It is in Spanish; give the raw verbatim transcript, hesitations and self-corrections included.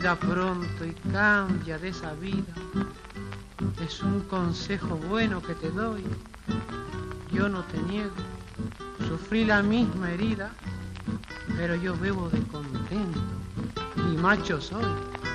ya pronto y cambia de esa vida. Es un consejo bueno que te doy. Yo no te niego, sufrí la misma herida, pero yo bebo de contento y macho soy.